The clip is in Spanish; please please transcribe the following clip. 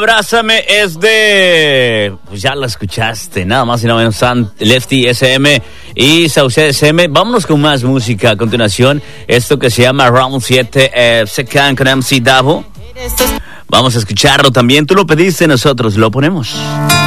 Abrázame es de... Pues ya la escuchaste, nada más y nada menos. Lefty SM y Sauce SM. Vámonos con más música a continuación. Esto que se llama Round 7, Second con MC Davo. Vamos a escucharlo también. Tú lo pediste, nosotros lo ponemos.